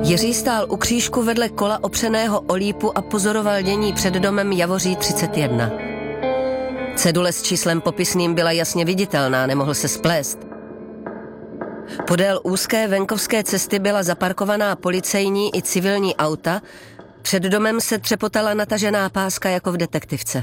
Jiří stál u křížku vedle kola opřeného o lípu a pozoroval dění před domem Javoří 31. Cedule s číslem popisným byla jasně viditelná, nemohl se splést. Podél úzké venkovské cesty byla zaparkovaná policejní i civilní auta, před domem se třepotala natažená páska jako v detektivce.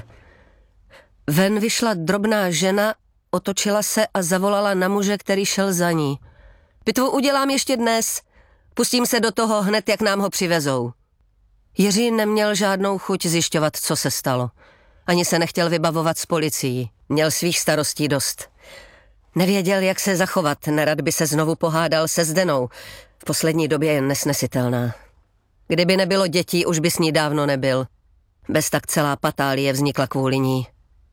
Ven vyšla drobná žena, otočila se a zavolala na muže, který šel za ní. Pitvu udělám ještě dnes, pustím se do toho hned, jak nám ho přivezou. Jiří neměl žádnou chuť zjišťovat, co se stalo. Ani se nechtěl vybavovat s policií. Měl svých starostí dost. Nevěděl, jak se zachovat, nerad by se znovu pohádal se Zdenou. V poslední době je nesnesitelná. Kdyby nebylo dětí, už by s ní dávno nebyl. Bez tak celá patálie vznikla kvůli ní.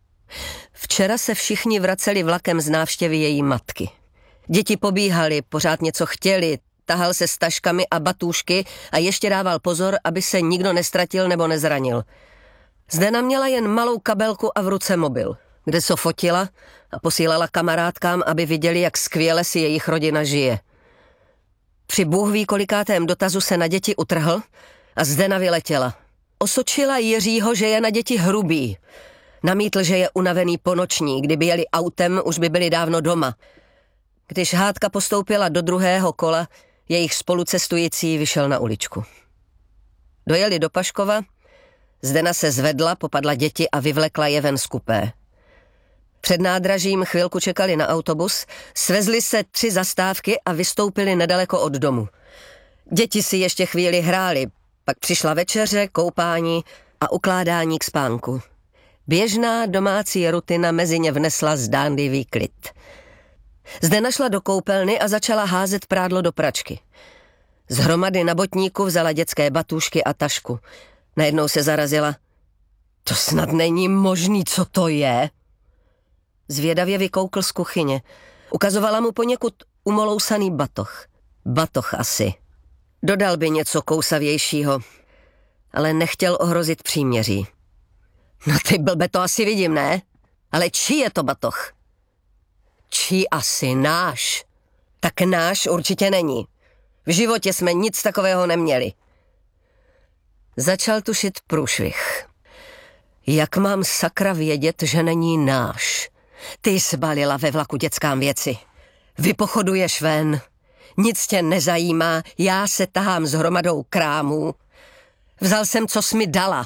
Včera se všichni vraceli vlakem z návštěvy její matky. Děti pobíhaly, pořád něco chtěli, tahal se s taškami a batůžky a ještě dával pozor, aby se nikdo nestratil nebo nezranil. Zdena měla jen malou kabelku a v ruce mobil, kde se fotila a posílala kamarádkám, aby viděli, jak skvěle si jejich rodina žije. Při bůh ví kolikátém dotazu se na děti utrhl a Zdena vyletěla. Osočila Jiřího, že je na děti hrubý. Namítl, že je unavený po noční, kdyby jeli autem, už by byli dávno doma. Když hádka postoupila do druhého kola, jejich spolucestující vyšel na uličku. Dojeli do Paškova, Zdena se zvedla, popadla děti a vyvlekla je ven z kupé. Před nádražím chvilku čekali na autobus, svezli se 3 zastávky a vystoupili nedaleko od domu. Děti si ještě chvíli hrály, pak přišla večeře, koupání a ukládání k spánku. Běžná domácí rutina mezi ně vnesla zdánlivý klid. Zdena šla do koupelny a začala házet prádlo do pračky. Z hromady na botníku vzala dětské batůžky a tašku. Najednou se zarazila. To snad není možný, co to je? Zvědavě vykoukl z kuchyně. Ukazovala mu poněkud umolousaný batoh. Batoh asi. Dodal by něco kousavějšího, ale nechtěl ohrozit příměří. No ty blbe, to asi vidím, ne? Ale čí je to batoh? Čí asi? Náš. Tak náš určitě není. V životě jsme nic takového neměli. Začal tušit průšvih. Jak mám sakra vědět, že není náš? Ty sbalila ve vlaku dětskám věci. Vypochoduješ ven. Nic tě nezajímá, já se tahám s hromadou krámů. Vzal jsem, co jsi mi dala.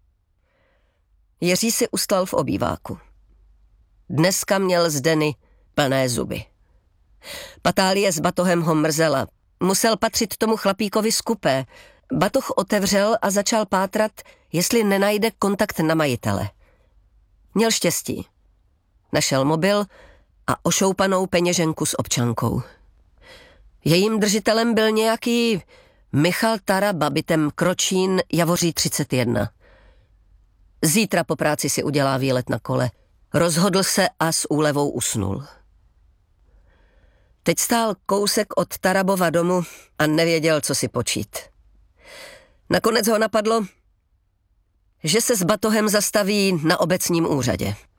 Jiří si ustal v obýváku. Dneska měl Zdeny plné zuby. Patálie s batohem ho mrzela. Musel patřit tomu chlapíkovi z kupé. Batoh otevřel a začal pátrat, jestli nenajde kontakt na majitele. Měl štěstí. Našel mobil a ošoupanou peněženku s občankou. Jejím držitelem byl nějaký Michal Taraba, bytem Kročín, Javoří 31. Zítra po práci si udělá výlet na kole. Rozhodl se a s úlevou usnul. Teď stál kousek od Tarabova domu a nevěděl, co si počít. Nakonec ho napadlo, že se s batohem zastaví na obecním úřadě.